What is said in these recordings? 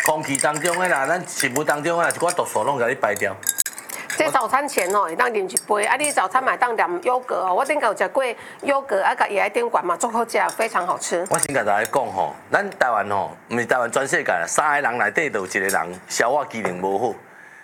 空气当中的啦，咱食物当中的啦，一寡毒素拢甲你排掉。 这早餐前哦，会当啉一杯，啊，你早餐嘛当啉优格哦，我顶个有食过优格，啊，甲椰仔顶罐嘛，足好食，非常好吃。 我先甲大家讲吼，咱台湾吼，毋是台湾全世界啦，3个人内底就有一个人消化机能无好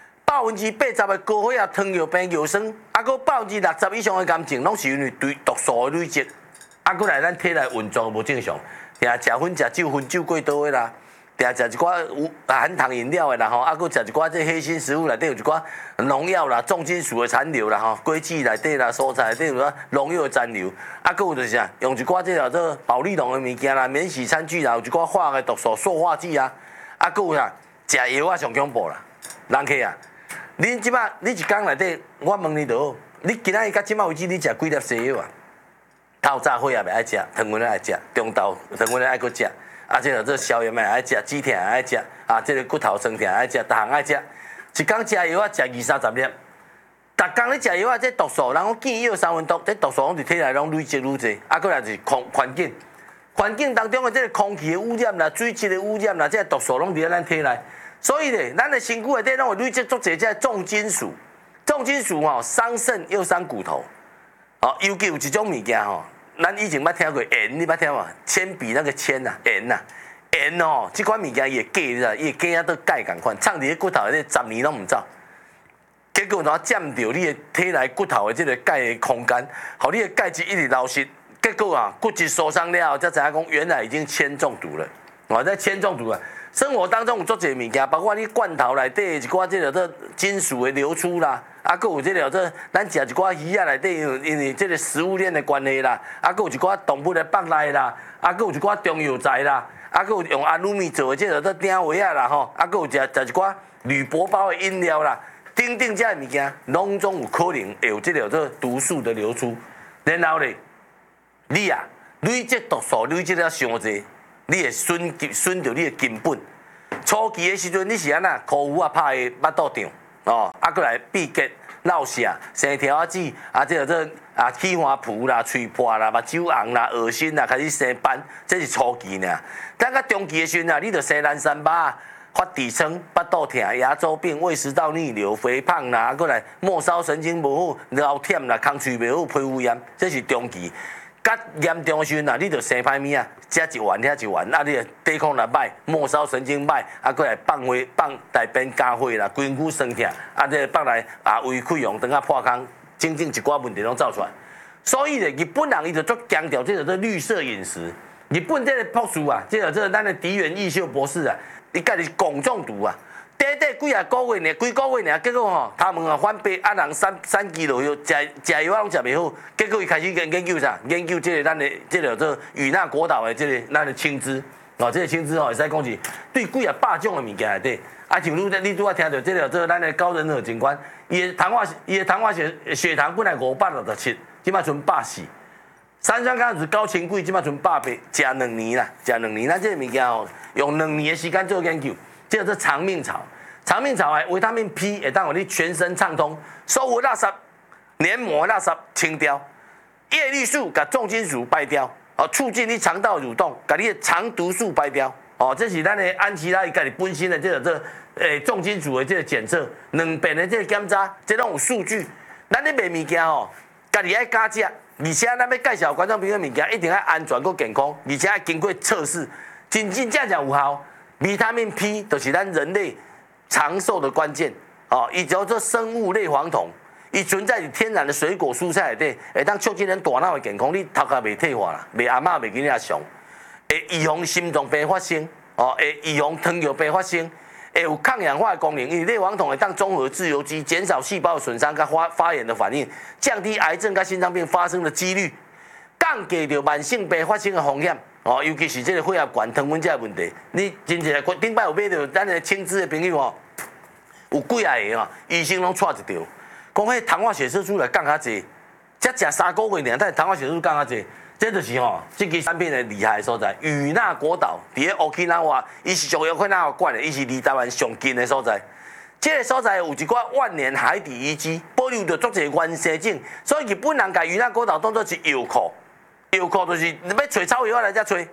，80%的高血压、糖尿病、尿酸，啊，搁60%以上的癌症，拢是因为对毒素的累积，啊，搁来咱体内运作无正常，定食薰、食酒、薰酒过多的啦。定食一寡有含糖饮料的啦吼，啊，搁食一寡这黑心食物内底有一寡农药啦、重金属的残留啦吼，果子内底啦、蔬菜内底有啊农药的残留，啊，搁有就是啥，用一寡这叫做保利龙的物件啦、免洗餐具啦，有一寡化学的毒素、塑化剂啊，啊，搁有啥，食药啊上恐怖啦，人客啊，恁即摆你一工内底，我问你就好，你今仔日到即摆为止，你食几粒西药啊？透早血也袂爱食，糖分也爱食，中昼糖分爱搁食。啊，这个消炎的爱食，止痛也爱食，啊，这个骨头酸痛爱食，逐项爱食。一工食药啊，食20-30粒。逐工你食药啊，这毒素，人讲见药三分毒，这毒素拢伫体内拢累积愈济。啊，搁来就是环境，环境当中的这个空气的污染啦、水质的污染啦，这个毒素拢伫咱体内。所以咧，咱的身躯内底拢会累积足侪这重金属。重金属吼，伤肾又伤骨头。哦，尤其有一种物件吼。咱以前捌听过盐，你捌听无？铅笔那个铅呐，盐呐，盐哦，这款物件伊会镉，你知？伊会镉啊，都钙共款，藏伫咧骨头内10年拢唔走。结果哪占着你的体内骨头的这个钙的空间，互你的钙质一直流失。结果啊，骨质受伤了后，才知影讲原来已经铅中毒了。哦，这铅中毒啊！生活当中有足侪物件，包括你罐头内底一寡这个这金属的流出啦，啊，搁有这个这咱食一寡鱼啊内底，因为这个食物链的关系啦，啊，搁有一寡动物的腹内啦，啊，搁有一寡中药材啦，啊，搁有用阿鲁米做的这个这鼎位啊啦吼，啊，搁有食一寡铝箔包的饮料啦，等等这物件，拢总有可能会有这个这毒素的流出，然后咧，你啊累积毒素累积了伤济。你会损着你的根本。初期的时阵，你是安那口胡啊拍的巴肚胀哦，啊过来闭结、落瀉、生条啊子啊，这啊起花脯啦、嘴破啦、目睭红啦、恶心啦，开始生斑，这是初期呢。等到中期的时阵啊，你就生烂三巴、发痔疮、巴肚痛、牙周病、胃食道逆流、肥胖啦，啊过来末梢神经无好、桡忝啦、空喙袂好、皮肤炎，这是中期。较严重的时阵啊，你就生歹物啊，食一丸遐一丸，啊，你抵抗力歹，末梢神经歹，啊，过来放大便加血啦，规身酸痛，啊，这放来啊胃溃疡，等下破空，整一寡问题拢走出来。所以咧，日本人伊就足强调这个绿色饮食。日本这个博士啊，这个咱的荻原义秀博士啊，伊家己汞中毒啊。几个月呢，几个月呢，结果吼，他们啊反白啊人3期落去，食药拢食袂好，结果伊开始研究啥？研究这个咱的这个做与那国岛的这个咱的青汁，哦，这个青汁吼，会使讲是对几啊百种的物件内底，啊，像你拄仔听到这个做咱的高人和警官，伊的糖化血糖本来567，即摆剩140，三酸甘油酯高千几，即摆剩180，食2年啦，食2年，咱这个物件吼，用2年的时间做研究，这个是长命草。长命草的维他命 P 会当互你全身畅通，收服垃圾、黏膜垃圾清掉，叶绿素甲重金属排掉，哦，促进你肠道蠕动，甲你的肠毒素排掉，哦，这是咱的安琪拉伊家己本身的这重金属的这个检测，2遍的这个检查，这拢有数据。咱咧卖物件吼，家己爱敢食，而且咱要介绍观众朋友物件，一定要安全佮健康，而且要经过测试，真正有效。维他命 P 就是咱人类长寿的关键哦，伊叫做生物类黄酮，伊存在于天然的水果蔬菜内底，会当促进咱大脑的健康，你头壳袂退化啦，袂阿嬷袂囡仔上，会预防心脏病发生，哦，会预防糖尿病发生，会有抗氧化的功能，因为类黄酮会当中和自由基，减少细胞的损伤跟发炎的反应，降低癌症跟心脏病发生的几率，降低着慢性病发生的风险。哦，尤其是这个血压高、糖分这个问题，你真正顶摆有买到咱的青汁的朋友哦，有几啊个哦，医生拢带一条，讲迄糖化血色素来降较济，才食3个月尔，但是糖化血色素降较济，这就是吼，这支产品的厉害的所在。与那国岛伫咧 Okinawa， 伊是属于Okinawa管的，伊是离台湾上近的所在。这个所在有一寡万年海底遗迹，保留着足侪原生种，所以日本人甲与那国岛当作是药库。药库就是要找草药来才找，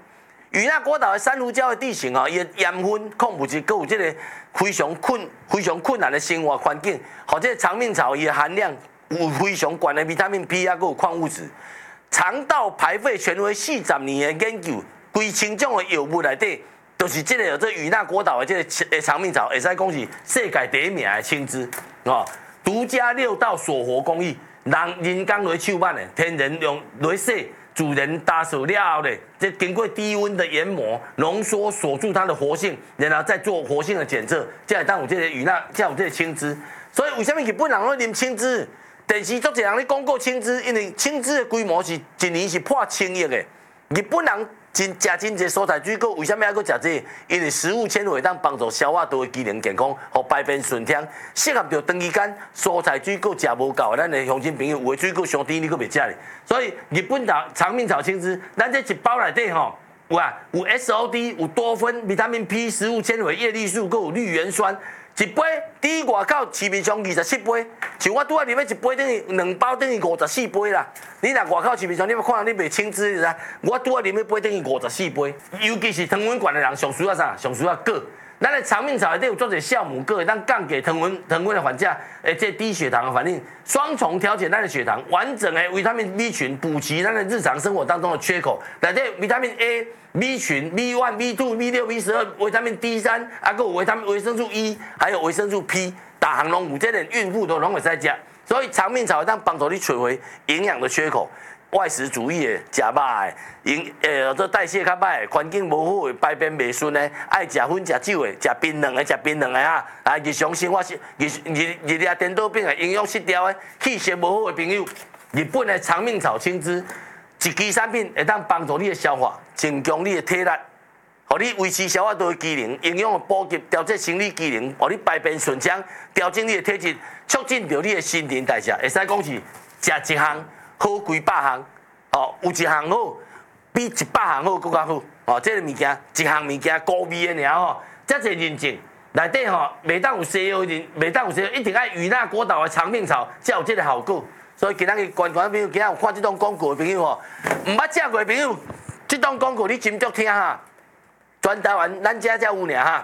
与那国岛的珊瑚礁的地形伊的盐分、矿物质，佮有这个非常困难的生活环境，或者长命草伊的含量有非常高的维他命 P 啊，佮有矿物质。肠道排废权威40年的研究，规千种的药物内底，就是这个与那国岛的这个长命草，会使讲是世界第一名的青枝哦。独家6道锁活工艺，人工来手挽的，天然用来洗，主人打手了后咧，这经过低温的研磨、浓缩，锁住它的活性，然后再做活性的检测，才会当有这个与那，才有这个青枝。所以为什么日本人拢啉青枝？电视足侪人咧广告青枝，因为青枝的规模是一年是破1000亿的。日本人食真侪蔬菜水果，为什么还佫食这个？因为食物纤维当帮助消化道的机能健康，和排便顺畅，适合着长期间蔬菜水果食无够，咱的乡亲朋友有的水果伤甜，你佫袂食咧。所以日本长命草青枝，咱这一包内底吼，有 SOD， 有多酚、维他命 P、食物纤维、叶绿素，佫有绿原酸。一杯第一外口市面上27杯，像我拄仔入去一杯等于2包等于54杯啦。你若外口市面上你要看人你卖青枝的，我拄仔入去杯等于54杯。尤其是糖分悬的人上需要啥？上需要铬。咱的长命草内底有做者酵母铬，咱降低糖分的反价，这低血糖的反应，双重调节咱的血糖，完整的维他命 B 群补齐咱的日常生活当中的缺口。内底维他命 A、B 群、B1、B2、B6、B12、维他命 D3，还有维生素 E， 还有维生素 P， 大项拢有，这连孕妇都拢会使食。所以长命草当帮助你找回营养的缺口。外食主义的、食肉的、做代谢较歹、环境无好的、排便袂顺的、爱食薰食酒的、食槟榔的啊，日常生活日夜颠倒病的、营养失调的、气血无好的朋友，日本的长命草青枝一支产品会当帮助你的消化，增强你的体力，互你维持消化道的机能，营养的补给，调节生理机能，互你排便顺畅，调整你的体质，促进着你的新陈代谢，会使讲是食一项。好几百项，有一项好，比100项好更加好。这个物件，一项物件高味的尔吼，遮侪认证，内底袂当有西药袂当有西药，一定爱与那国岛的长命草才有这个效果。所以今仔日观众朋友，今仔有看这档广告的朋友唔捌食过的朋友，这档广告你斟酌听哈。全台湾咱遮才有尔哈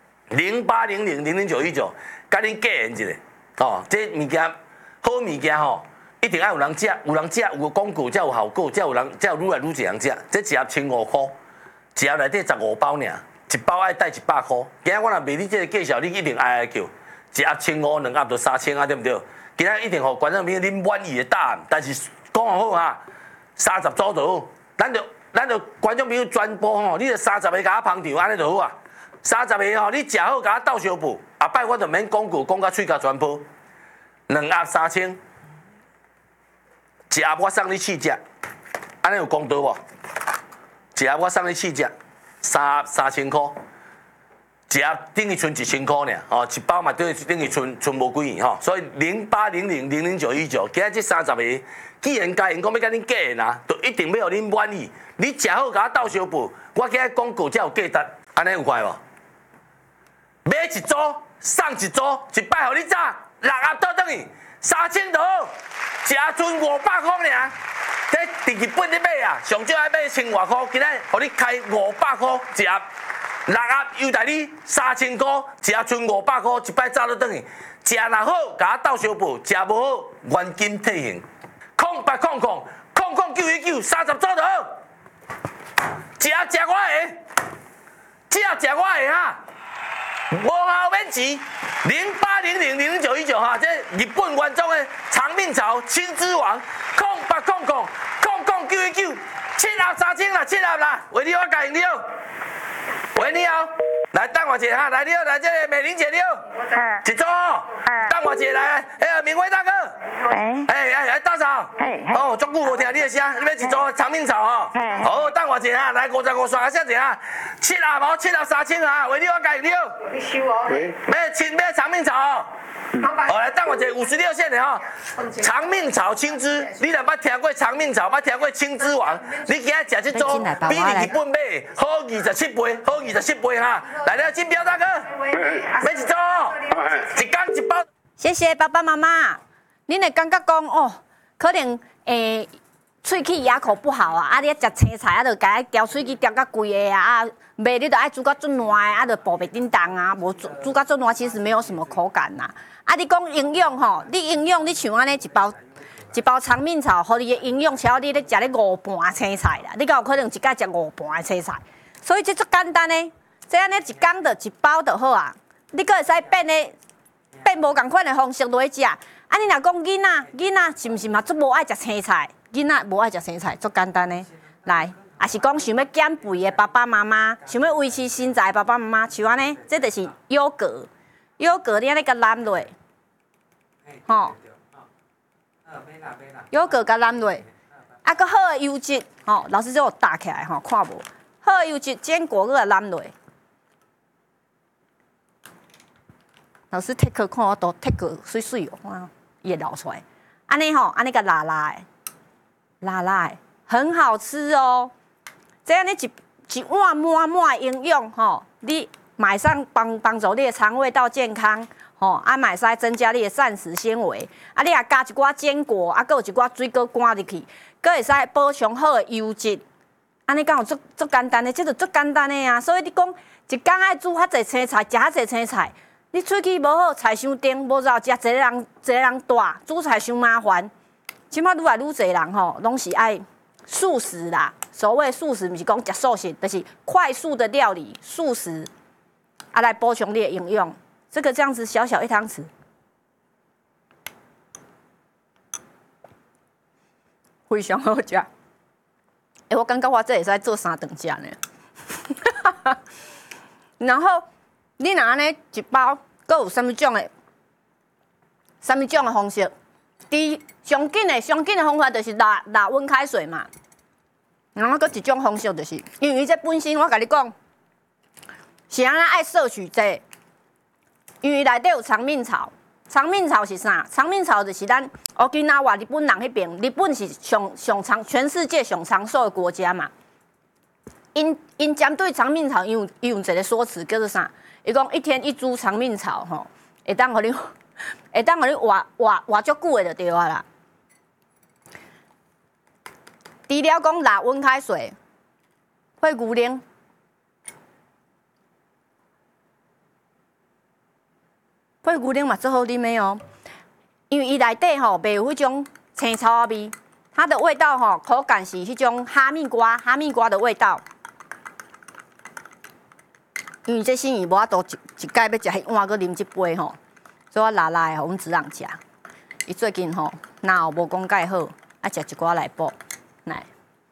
，0800000919，甲恁建言一下。这物件好物件吼。一定要有人食，有广告才有效果，才有愈来愈侪人食。这一盒15块，一盒内底15包尔，一包爱带100块。今仔我若卖你这个介绍，你一定爱叫。一盒15，2盒就3000啊，对不对？今仔一定互观众朋友恁满意的答案。但是讲好哈，30组就好。咱就观众朋友转播吼，你就30个甲我捧场，安尼就好啊。30个吼，你食好甲我斗相报，后摆我就免广告讲到喙角全破。2盒3000。一盒我送你试食，安尼有公道无？一盒我送你试食，3盒3000块，一盒等于剩1000块尔，一包嘛等于剩无几元吼。所以0800000919，今仔这30个，既然家人讲要甲恁价呐，就一定要互恁满意。你食好甲我斗相报，我今仔广告才有价值，安尼有快无？买一组送一组，一摆互你早6盒倒转去，3000就好。一盒剩500块尔，这伫日本咧买啊，上少爱买1000外块，今仔互你开500块一盒，6盒优待你3000块，一盒剩500块，一摆早就转去。食若好，甲我斗相报；食无好，原金退现。0800009930组就好。一盒食我的，只盒食我的哈。无效免钱，0800000919哈，这日本原装的长命草青枝王，08000099，7盒3000啦，7盒啦，为你我教你了。喂，你好，来等我一下哈，来你好，来这个美玲姐你好，一组哦，等我一下来，明辉大哥，来大嫂，哦，足久无听你的声，你要一组长命草哦，好，等我一下，来55刷下一下，7盒哦，7盒3000哈，为你我教你了。你收哦，要长命草哦。好，来等我一下56线的哈，长命草青枝，你若捌听过长命草，捌听过青枝王，你今仔食这组比你日本买好27倍，好27倍哈！来了，金彪大哥，买一组，一缸一包。 谢谢爸爸妈妈，恁会感觉讲哦，可能喙齿牙口不好啊，你食青菜啊，就甲伊调喙齿调甲规个啊，袂你就爱煮甲足烂的，啊，就爆袂叮当啊，无煮甲足烂，其实没有什么口感呐。啊，你讲营养吼，你营养你像安尼一包长命草，互你的营养超你咧食咧5盘青菜啦，你敢有可能一摆食5盘的青菜？所以这足简单的，这安尼一工就一包就好啊。你阁会使变无共款的方式落去食。啊，你若讲囡仔是毋是嘛足无爱食青菜？囡仔无爱食青菜，足简单的。来，也是讲想要减肥的爸爸妈妈，想要维持身材的爸爸妈妈，像安尼，这就是优格，你安尼甲揽落，吼，优格甲揽落，啊，搁好的优质，吼，老师叫我打起来，吼，看无，好的优质坚果搁来揽落。老师 take 看我都 take 水水哦，哇，伊会流出来。安尼吼，安尼个拉的，很好吃哦。这样你一碗满营养吼，你马上帮助你的肠胃道健康吼，啊，马使增加你的膳食纤维，啊，你也加一寡坚果，啊，搁有一寡水果赶入去，搁会使补充好的优质。安尼敢有足简单的，这就足简单的啊。所以你讲一工爱煮较济青菜，食较济青菜。你喙齿无好，菜伤甜，无然后食一个人大，煮菜伤麻烦。即摆愈来愈侪人吼，拢是爱素食啦。所谓素食，毋是讲食素食，就是快速的料理，素食啊来补充你的营养。这个这样子小小一汤匙，非常好食。我感觉我这会使做3顿食呢。然后。你若安尼一包，阁有啥物种的方式？上紧的方法就是热温开水嘛。然后阁一种方式就是，因为这本身我甲你讲，是安尼爱摄取这，因为内底有长命草。长命草是啥？长命草就是咱okinawa日本人迄边，日本是全世界上长寿的国家嘛。因针对长命草，用一个说辞叫做啥？伊讲一天一株长命草吼，会当互你活足久的就对啊啦。除了讲热温开水，配牛奶，配牛奶嘛最好啉的哦，因为伊内底吼袂有迄种青草味，它的味道吼口感是迄种哈密瓜的味道。因为这新鱼无法度一摆要食迄碗，搁啉一杯吼，所以我拉的吼，阮子人食。伊最近吼，哪有无讲介好，啊食一寡来补，来。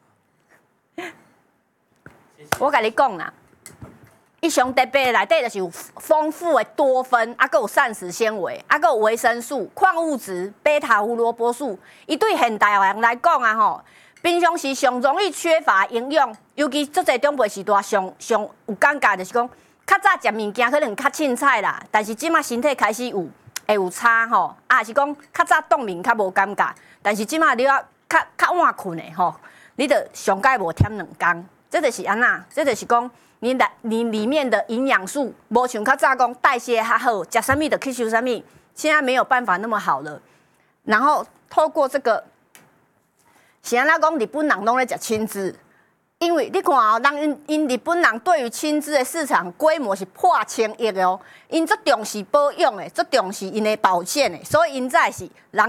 我甲你讲啦，伊上特别内底就是有丰富的多酚，啊，搁有膳食纤维，啊，搁有维生素、矿物质、贝塔胡萝卜素。伊对现代人来讲啊吼。平常时上容易缺乏营养，尤其足侪长辈时代上有感觉，就是讲较早食物件可能较凊彩啦，但是即马身体开始会有差吼，啊是讲较早冻眠较无感觉，但是即马你要较晚困的吼，你着上届无添2工，这就是安那，这就是讲你里面的营养素无像较早讲代谢较好，食啥物就吸收啥物，现在没有办法那么好了。然后透过这个。是安怎讲？日本人拢咧食青汁，因为你看哦，因日本人对于青汁的市场规模是破1000亿哦，因足重视保养的，足重视因的保健的，所以因才是人